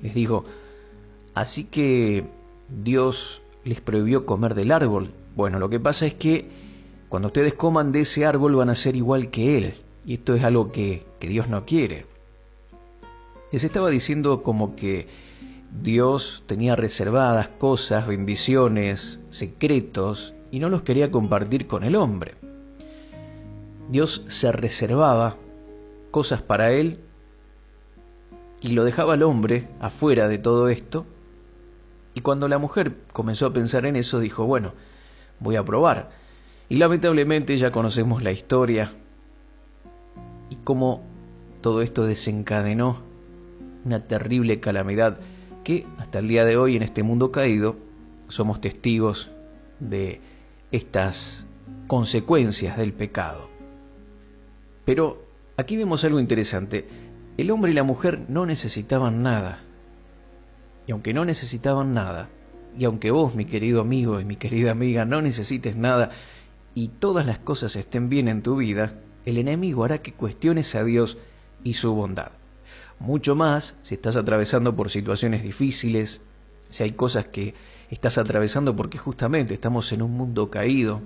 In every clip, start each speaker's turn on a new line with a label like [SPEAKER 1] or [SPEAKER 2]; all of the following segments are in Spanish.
[SPEAKER 1] Les dijo: así que Dios les prohibió comer del árbol. Bueno, lo que pasa es que cuando ustedes coman de ese árbol van a ser igual que Él. Y esto es algo que Dios no quiere. Les estaba diciendo como que Dios tenía reservadas cosas, bendiciones, secretos, y no los quería compartir con el hombre. Dios se reservaba cosas para Él y lo dejaba al hombre afuera de todo esto. Y cuando la mujer comenzó a pensar en eso, dijo: bueno, voy a probar. Y lamentablemente ya conocemos la historia y cómo todo esto desencadenó una terrible calamidad que hasta el día de hoy, en este mundo caído, somos testigos de estas consecuencias del pecado. Pero aquí vemos algo interesante. El hombre y la mujer no necesitaban nada. Y aunque no necesitaban nada, y aunque vos, mi querido amigo y mi querida amiga, no necesites nada y todas las cosas estén bien en tu vida, el enemigo hará que cuestiones a Dios y su bondad. Mucho más si estás atravesando por situaciones difíciles, si hay cosas que estás atravesando porque justamente estamos en un mundo caído,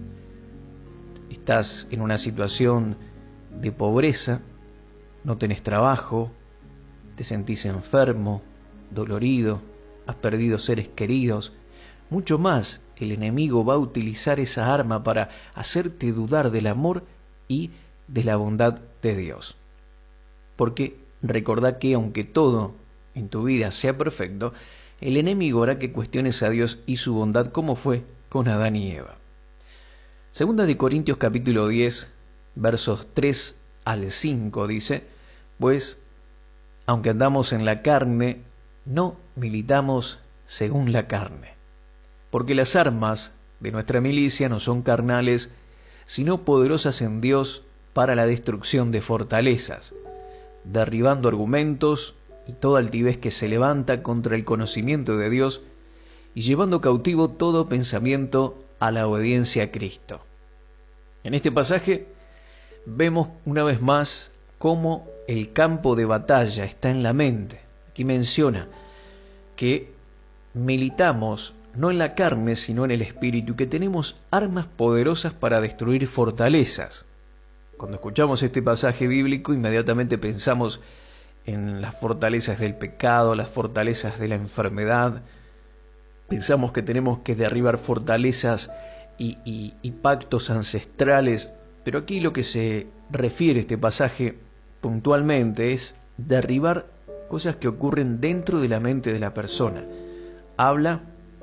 [SPEAKER 1] estás en una situación de pobreza, no tenés trabajo, te sentís enfermo, dolorido, has perdido seres queridos. Mucho más el enemigo va a utilizar esa arma para hacerte dudar del amor y de la bondad de Dios. Porque recordá que aunque todo en tu vida sea perfecto, el enemigo hará que cuestiones a Dios y su bondad, como fue con Adán y Eva. Segunda de Corintios capítulo 10, versos 3 al 5 dice: pues, aunque andamos en la carne, no militamos según la carne. Porque las armas de nuestra milicia no son carnales, sino poderosas en Dios para la destrucción de fortalezas, derribando argumentos y toda altivez que se levanta contra el conocimiento de Dios, y llevando cautivo todo pensamiento a la obediencia a Cristo. En este pasaje vemos una vez más cómo el campo de batalla está en la mente. Aquí menciona que militamos no en la carne, sino en el espíritu, y que tenemos armas poderosas para destruir fortalezas. Cuando escuchamos este pasaje bíblico, inmediatamente pensamos en las fortalezas del pecado, las fortalezas de la enfermedad. Pensamos que tenemos que derribar fortalezas y pactos ancestrales, pero aquí lo que se refiere a este pasaje puntualmente es derribar cosas que ocurren dentro de la mente de la persona. Habla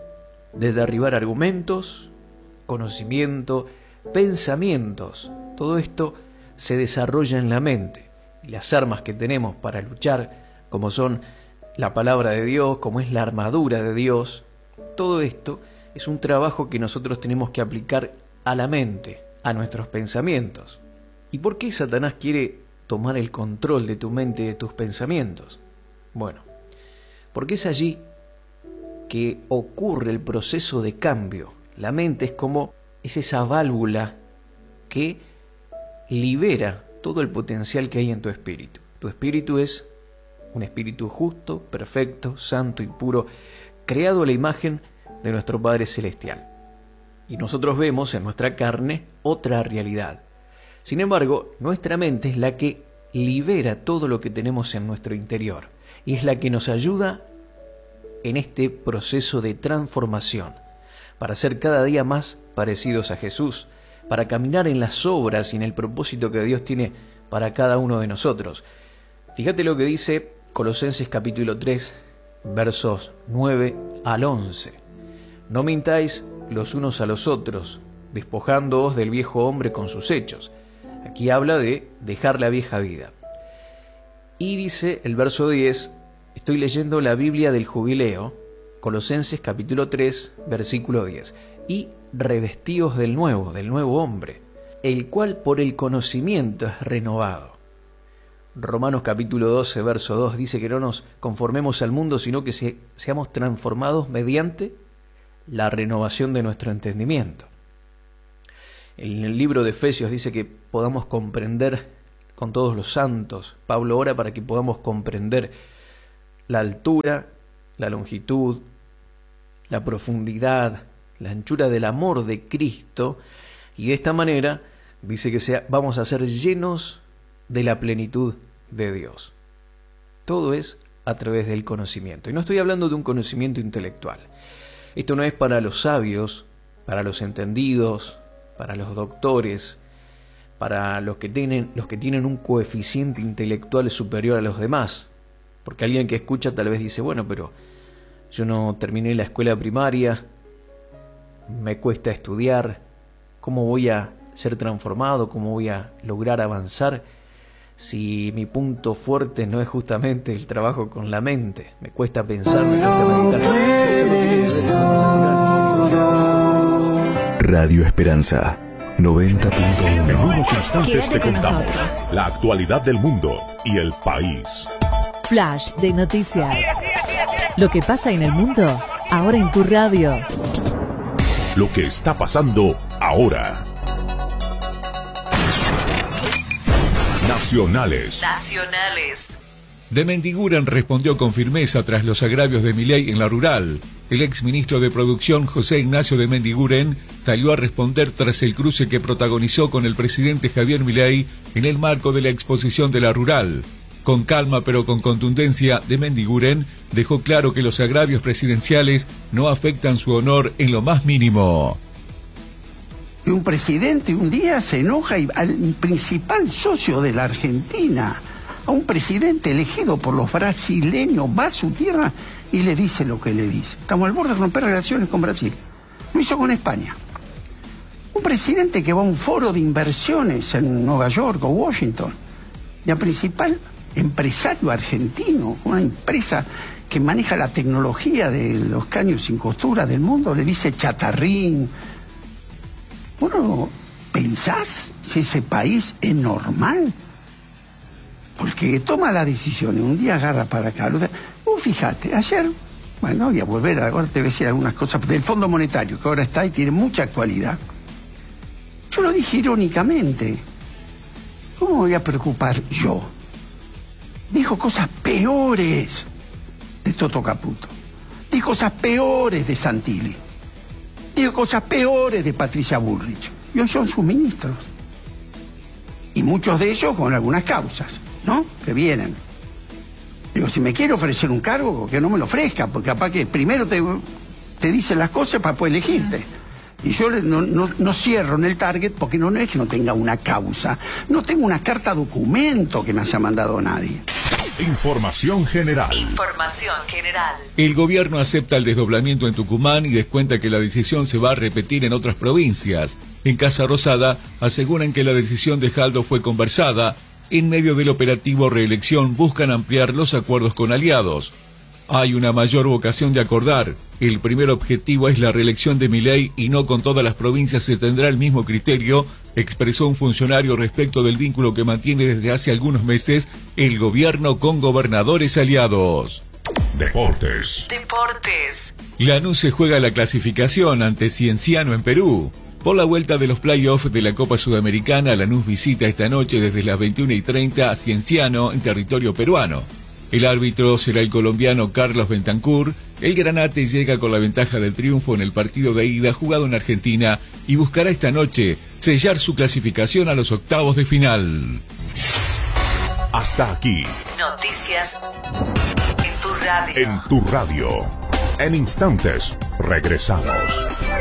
[SPEAKER 1] de derribar argumentos, conocimiento, pensamientos. Todo esto se desarrolla en la mente. Y las armas que tenemos para luchar, como son la palabra de Dios, como es la armadura de Dios, todo esto es un trabajo que nosotros tenemos que aplicar a la mente, a nuestros pensamientos. ¿Y por qué Satanás quiere tomar el control de tu mente y de tus pensamientos? Bueno, porque es allí que ocurre el proceso de cambio. La mente es esa válvula que libera todo el potencial que hay en tu espíritu. Tu espíritu es un espíritu justo, perfecto, santo y puro, creado a la imagen de nuestro Padre Celestial. Y nosotros vemos en nuestra carne otra realidad. Sin embargo, nuestra mente es la que libera todo lo que tenemos en nuestro interior y es la que nos ayuda en este proceso de transformación para ser cada día más parecidos a Jesús, para caminar en las obras y en el propósito que Dios tiene para cada uno de nosotros. Fíjate lo que dice Colosenses capítulo 3, versos 9 al 11. No mintáis los unos a los otros, despojándoos del viejo hombre con sus hechos. Aquí habla de dejar la vieja vida. Y dice el verso 10, estoy leyendo la Biblia del Jubileo, Colosenses capítulo 3, versículo 10. Y revestíos del nuevo hombre, el cual por el conocimiento es renovado. Romanos capítulo 12, verso 2 dice que no nos conformemos al mundo, sino que seamos transformados mediante la renovación de nuestro entendimiento. En el libro de Efesios dice que podamos comprender con todos los santos. Pablo ora para que podamos comprender la altura, la longitud, la profundidad, la anchura del amor de Cristo, y de esta manera dice que vamos a ser llenos de la plenitud de Dios. Todo es a través del conocimiento. Y no estoy hablando de un conocimiento intelectual. Esto no es para los sabios, para los entendidos, para los doctores, para los que tienen un coeficiente intelectual superior a los demás. Porque alguien que escucha tal vez dice, bueno, pero yo no terminé la escuela primaria, me cuesta estudiar, ¿cómo voy a ser transformado? ¿Cómo voy a lograr avanzar si mi punto fuerte no es justamente el trabajo con la mente? Me cuesta pensar, me cuesta meditar.
[SPEAKER 2] Radio Esperanza 90.1.
[SPEAKER 3] En unos instantes
[SPEAKER 4] Quédate
[SPEAKER 3] te contamos
[SPEAKER 4] nosotros.
[SPEAKER 3] la actualidad del mundo y el país.
[SPEAKER 4] Flash de noticias. Lo que pasa en el mundo, ahora en tu radio.
[SPEAKER 3] Lo que está pasando ahora. Nacionales.
[SPEAKER 5] De Mendiguren respondió con firmeza tras los agravios de Milei en la rural. El exministro de Producción, José Ignacio de Mendiguren, salió a responder tras el cruce que protagonizó con el presidente Javier Milei en el marco de la exposición de la rural. Con calma pero con contundencia, de Mendiguren dejó claro que los agravios presidenciales no afectan su honor en lo más mínimo.
[SPEAKER 6] Un presidente un día se enoja y al principal socio de la Argentina, a un presidente elegido por los brasileños, va a su tierra y le dice lo que le dice. Estamos al borde de romper relaciones con Brasil. Lo hizo con España. Un presidente que va a un foro de inversiones en Nueva York o Washington, y al principal empresario argentino, una empresa que maneja la tecnología de los caños sin costura del mundo, le dice chatarrín. Bueno, ¿pensás si ese país es normal? Porque toma la decisión y un día agarra para acá. Fíjate, ayer, bueno, voy a volver, ahora te voy a decir algunas cosas del Fondo Monetario, que ahora está y tiene mucha actualidad. Yo lo dije irónicamente. ¿Cómo me voy a preocupar yo? Dijo cosas peores de Toto Caputo. Dijo cosas peores de Santilli. Dijo cosas peores de Patricia Bullrich. Y hoy son sus ministros. Y muchos de ellos con algunas causas, ¿no? Que vienen. Digo, si me quiere ofrecer un cargo, que no me lo ofrezca, porque capaz que primero te dicen las cosas para poder elegirte. Y yo no cierro en el target porque no es que no tenga una causa. No tengo una carta documento que me haya mandado nadie.
[SPEAKER 3] Información general.
[SPEAKER 5] El gobierno acepta el desdoblamiento en Tucumán y descuenta que la decisión se va a repetir en otras provincias. En Casa Rosada aseguran que la decisión de Jaldo fue conversada. En medio del operativo reelección buscan ampliar los acuerdos con aliados. Hay una mayor vocación de acordar. El primer objetivo es la reelección de Milei y no con todas las provincias se tendrá el mismo criterio, expresó un funcionario respecto del vínculo que mantiene desde hace algunos meses el gobierno con gobernadores aliados.
[SPEAKER 3] Deportes.
[SPEAKER 5] Lanús se juega la clasificación ante Cienciano en Perú. Por la vuelta de los playoffs de la Copa Sudamericana, Lanús visita esta noche desde las 21:30 a Cienciano en territorio peruano. El árbitro será el colombiano Carlos Bentancur. El Granate llega con la ventaja del triunfo en el partido de ida jugado en Argentina y buscará esta noche sellar su clasificación a los octavos de final.
[SPEAKER 3] Hasta aquí.
[SPEAKER 7] Noticias en tu radio.
[SPEAKER 3] En tu radio. En instantes, regresamos.